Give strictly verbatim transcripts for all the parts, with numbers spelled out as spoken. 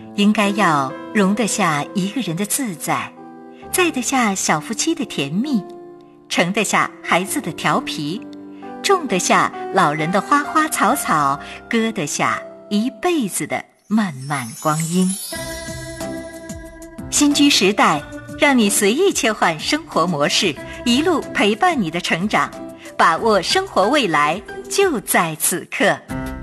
应该要容得下一个人的自在，载得下小夫妻的甜蜜，盛得下孩子的调皮，种得下老人的花花草草，割得下一辈子的漫漫光阴。新居时代，让你随意切换生活模式，一路陪伴你的成长，把握生活未来，就在此刻。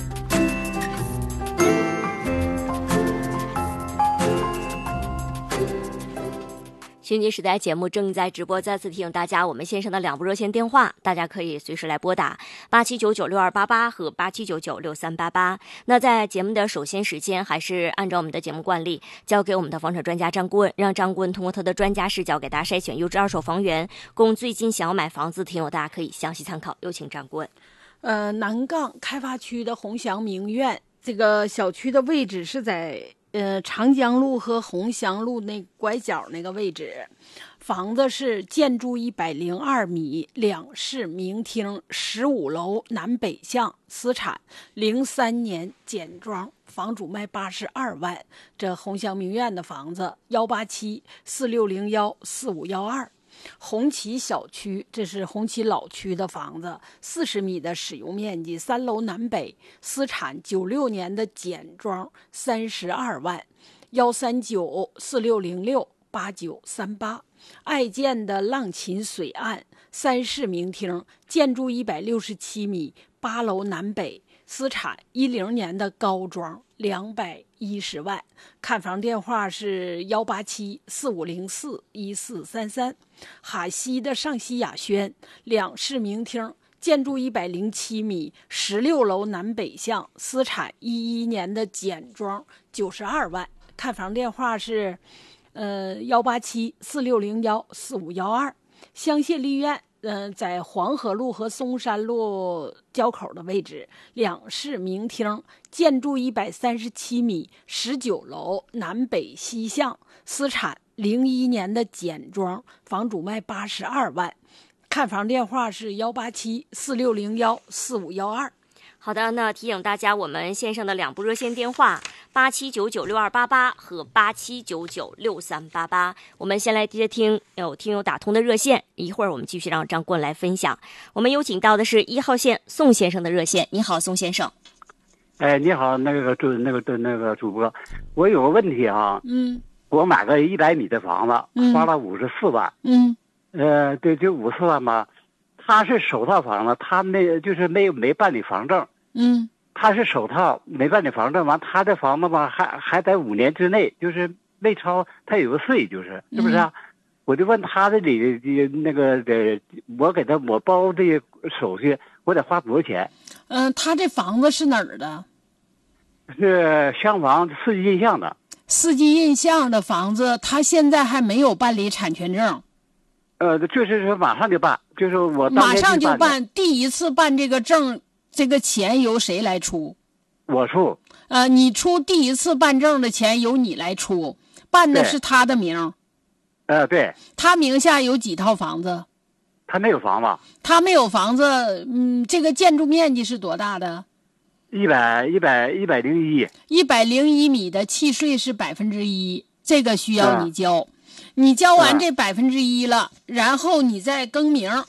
新居时代节目正在直播，再次提醒大家，我们线上的两部热线电话，大家可以随时来拨打八七九九六二八八和八七九九六三八八。那在节目的首先时间，还是按照我们的节目惯例，交给我们的房产专家张顾问，让张顾问通过他的专家视角给大家筛选优质二手房源，供最近想要买房子听友大家可以详细参考。有请张顾问。 呃，南岗开发区的鸿祥名苑，这个小区的位置是在呃，长江路和鸿祥路那拐角那个位置，房子是建筑一百零二米，两室明厅，十五楼南北向，私产，零三年简装，房主卖八十二万。这鸿祥名苑的房子幺八七四六零幺四五幺二。红旗小区，这是红旗老区的房子，四十米的使用面积，三楼南北，私产，九六年的简装，三十二万。幺三九四六零六八九三八。爱建的浪琴水岸，三室明厅，建筑一百六十七米，八楼南北，私产，一零年的高装，两百一十万。看房电话是幺八七四五零四一四三三。哈西的上西雅轩，两室明厅，建筑一百零七米，十六楼南北向，私产，一一年的简装，九十二万。看房电话是呃幺八七四六零幺四五幺二。香榭丽苑，嗯、呃，在黄河路和松山路交口的位置，两室明厅，建筑一百三十七米，十九楼南北西向，私产，零一年的简装，房主卖八十二万。看房电话是幺八七四六零幺四五幺二。 好的，那提醒大家，我们线上的两部热线电话八七九九六二八八和八七九九六三八八。我们先来接听有听友打通的热线，一会儿我们继续让张顾问来分享。我们有请到的是一号线宋先生的热线。你好，宋先生。 哎，你好，那个主那个那个主播，我有个问题啊。 嗯。 我买个一百米的房子， 嗯、 花了五十四万。 嗯。 呃，对，就五十四万吧。他是首套房子，他没就是没没办理房证。 嗯。 他是首套没办理房证，完他的房子吧还还在五年之内，就是没超他有个税，就是是不是啊？嗯、我就问他的里那个的，我给他我包这个手续，我得花多少钱？ 嗯、呃，他这房子是哪儿的？ 是厢房四季印象的。 四季印象的房子，他现在还没有办理产权证。 呃，就是说马上就办，就是我当马上就办， 的第一次办这个证，这个钱由谁来出？ 我出。 呃，你出第一次办证的钱由你来出，办的是他的名。 呃，对。 他名下有几套房子？ 他没有房子。 他没有房子，嗯，这个建筑面积是多大的？ 一百一百一百零一。 一百零一米的契税是百分之一，这个需要你交。嗯、你交完这百分之一了，嗯、然后你再更名。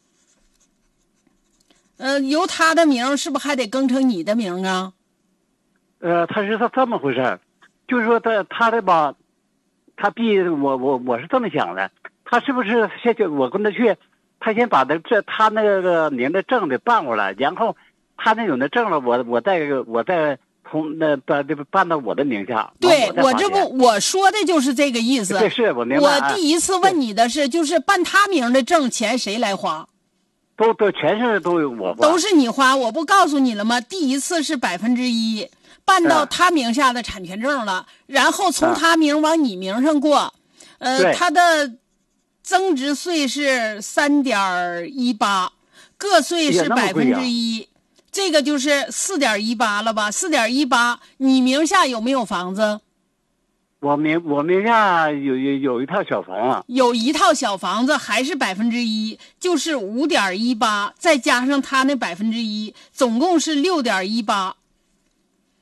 呃，由他的名是不是还得更成你的名啊？ 呃，他是他这么回事，就是说他他的吧，他必我我我是这么想的，他是不是先就我跟他去，他先把他这他那个名的证得办过来，然后他那有那证了，我我再我再从那办办到我的名下。 对， 我, 我这不我说的就是这个意思。 对，是我明白。 我第一次问你的是，就是办他名的证钱谁来花？ 都都全是都有我花， 都是你花。我不告诉你了吗？第一次是百分之一，办到他名下的产权证了，然后从他名往你名上过，呃，他的增值税是三点一八，个税是百分之一，这个就是四点一八了吧？四点一八，你名下有没有房子？ 我名我名下有有有一套小房子， 有一套小房子还是百分之一，就是五点一八，再加上他那百分之一，总共是六点一八。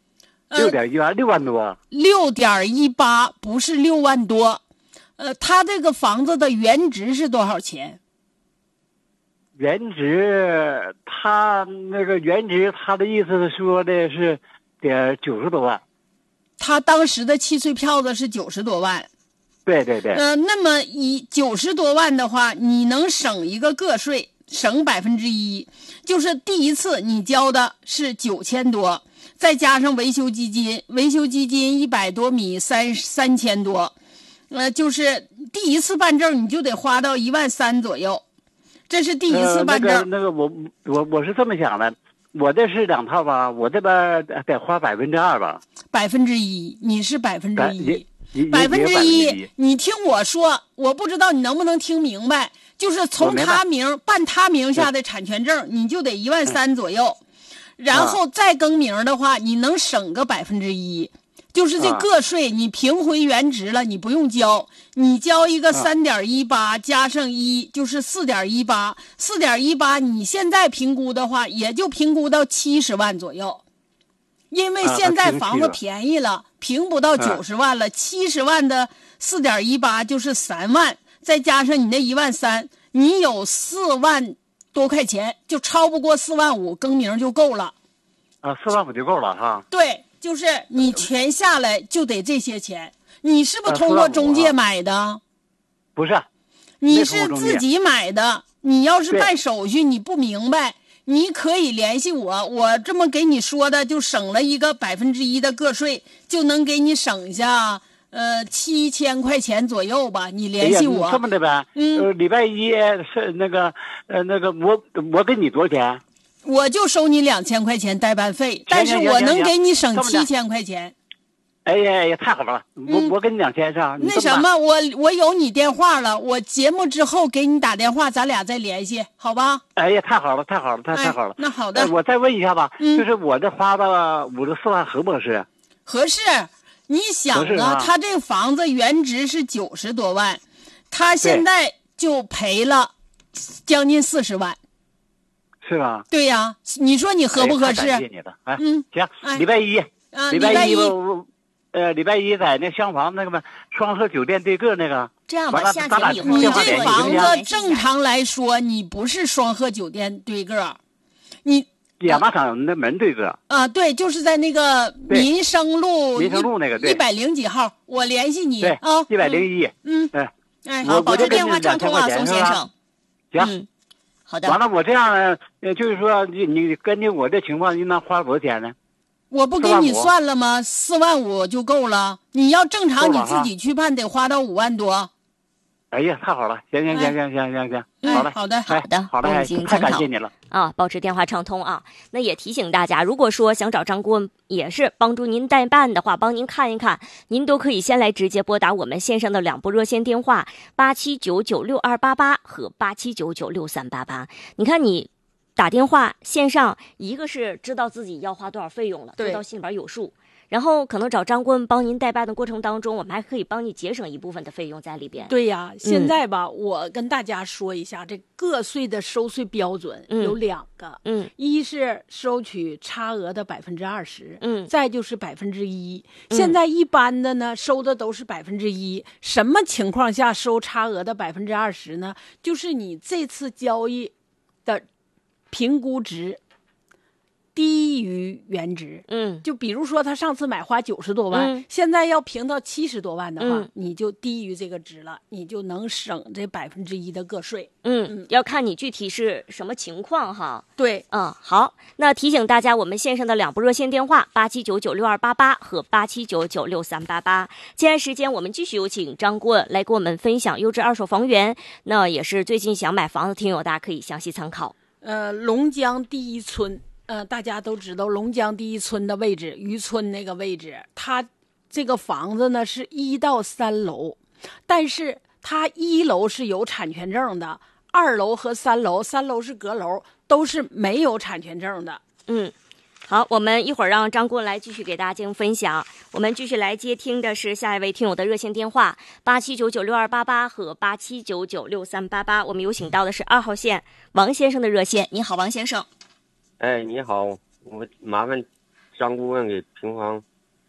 六点一万，六万多。 六点一八不是六万多，呃，他这个房子的原值是多少钱？ 原值，他那个原值，他的意思是说的是得九十多万。 他当时的契税票子是九十多万。 对对对。 呃，那么以九十多万的话，你能省一个个税，省百分之一，就是第一次你交的是九千多，再加上维修基金，维修基金一百多米三三千多，呃，就是第一次办证你就得花到一万三左右。这是第一次办证。 呃、那个、那个、我我我是这么想的，我这是两套吧，我这边得花百分之二吧。 百分之一，你是百分之一，百分之一。 你听我说，我不知道你能不能听明白，就是从他名办他名下的产权证，你就得一万三左右，嗯、然后再更名的话，你能省个百分之一。就是这个税你平回原值了，你不用交，你交一个三点一八加上一就是四点一八，四点一八你现在评估的话，也就评估到七十万左右，因为现在房子便宜了，评不到九十万了，七十万的四点一八就是三万，再加上你那一万三，你有四万多块钱，就超不过四万五，更名就够了。 啊，四万五就够了哈。 对。就是你全下来就得这些钱，你是不是通过中介买的？啊、 不是， 你是自己买的。你要是办手续你不明白，你可以联系我，我这么给你说的，就省了一个百分之一的个税，就能给你省下呃七千块钱左右吧。你联系我。 哎、这么的呗，嗯，呃、礼拜一是那个呃那个我我给你多少钱？ 我就收你两千块钱代办费，但是我能给你省七千块钱。 哎呀呀，太好了！我、嗯、我给你两千上。 那什么，我我有你电话了，我节目之后给你打电话，咱俩再联系，好吧？ 哎呀，太好了，太好了，太太好了。 哎、那好的、 呃，我再问一下吧， 嗯、 就是我这花了五十四万合不合适？ 合适。你想啊，他这房子原值是九十多万，他现在就赔了将近四十万。 是吧？ 对呀、啊，你说你合不合适？ 哎、感谢你的，哎， 嗯， 行， 哎、 礼拜一， 啊， 礼拜一，我呃，礼拜一在那厢房那个嘛，双鹤酒店对个那个。 这样吧，下节以后你这房子正常来说，你不是双鹤酒店对个，你亚麻厂那门对个。 啊，对，就是在那个民生路， 民生路那个一百零几号，我联系你啊， 一百零一， 嗯， 哎， 哎， 好，保持电话畅通啊，宋先生。 行。 嗯好的， 完了，我这样呢，呃，就是说，你你根据我这情况，应当花多少钱呢？ 我不给你算了吗？四万五就够了。你要正常你自己去办，得花到五万多。 哎呀，太好了！行行行行行行行，好嘞， 好的好的， 好嘞，太感谢你了啊！保持电话畅通啊。那也提醒大家，如果说想找张顾问也是帮助您代办的话，帮您看一看，您都可以先来直接拨打我们线上的两部热线电话八七九九六二八八和八七九九六三八八。你看你打电话线上，一个是知道自己要花多少费用了，知道心里边有数。然后可能找张顾问帮您代办的过程当中，我们还可以帮你节省一部分的费用在里边。 对呀，现在吧，嗯、我跟大家说一下，这个税的收税标准有两个， 嗯， 一是收取差额的百分之二十， 嗯， 再就是百分之一。现在一般的呢，收的都是百分之一。什么情况下收差额的百分之二十呢？就是你这次交易的评估值低于原值， 嗯， 就比如说他上次买花九十多万， 嗯、 现在要评到七十多万的话， 嗯、 你就低于这个值了，你就能省这百分之一的个税。 嗯，嗯要看你具体是什么情况哈。 对， 嗯，好，那提醒大家，我们线上的两部热线电话八七九九六二八八和八七九九六三八八。接下来时间，我们继续有请张顾问来给我们分享优质二手房源，那也是最近想买房的听友，大家可以详细参考。 呃，龙江第一村。呃，大家都知道龙江第一村的位置，渔村那个位置，它这个房子呢是一到三楼，但是它一楼是有产权证的，二楼和三楼，三楼是阁楼，都是没有产权证的。 嗯，好，我们一会儿让张顾问来继续给大家进行分享。我们继续来接听的是下一位听友的热线电话八七九九六二八八和八七九九六三八八。我们有请到的是二号线王先生的热线。你好，王先生。 哎，你好，我麻烦张顾问给平房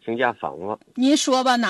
兴建房子。 您说吧，哪